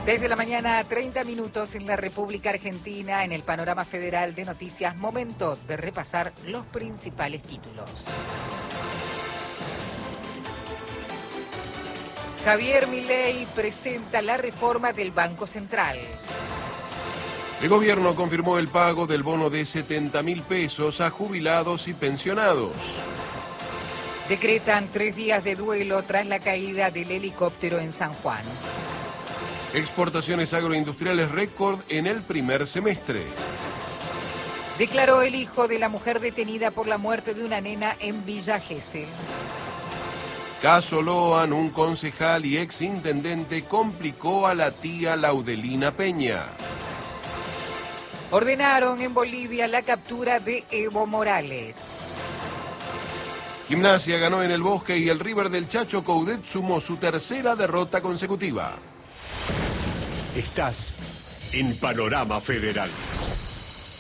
6 de la mañana, 30 minutos en la República Argentina, en el panorama federal de noticias. Momento de repasar los principales títulos. Javier Milei presenta la reforma del Banco Central. El gobierno confirmó el pago del bono de 70.000 pesos a jubilados y pensionados. Decretan 3 días de duelo tras la caída del helicóptero en San Juan. Exportaciones agroindustriales récord en el primer semestre. Declaró el hijo de la mujer detenida por la muerte de una nena en Villa Gesell. Caso Loan, un concejal y exintendente complicó a la tía Laudelina Peña. Ordenaron en Bolivia la captura de Evo Morales. Gimnasia ganó en el Bosque y el River del Chacho Coudet sumó su tercera derrota consecutiva. Estás en Panorama Federal.